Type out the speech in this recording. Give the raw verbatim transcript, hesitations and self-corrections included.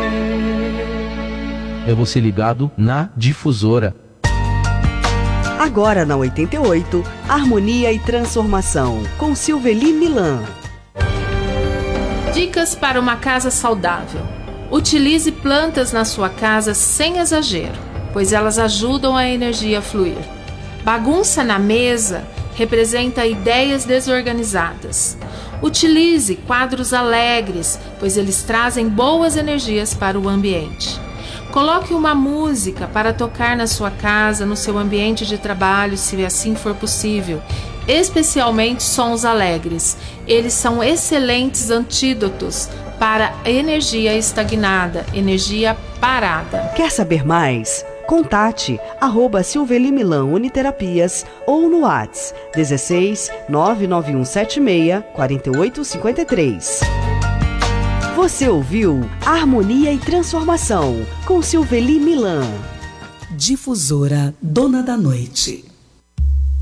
É você ligado na Difusora. Agora na oitenta e oito, Harmonia e Transformação, com Silveli Milan. Dicas para uma casa saudável. Utilize plantas na sua casa sem exagero, pois elas ajudam a energia a fluir. Bagunça na mesa representa ideias desorganizadas. Utilize quadros alegres, pois eles trazem boas energias para o ambiente. Coloque uma música para tocar na sua casa, no seu ambiente de trabalho, se assim for possível, especialmente sons alegres. Eles são excelentes antídotos para a energia estagnada, energia parada. Quer saber mais? Contate arroba Silveli Milan Uniterapias ou no WhatsApp dezesseis nove nove um sete seis quatro oito cinco três. Você ouviu Harmonia e Transformação com Silveli Milan. Difusora Dona da Noite.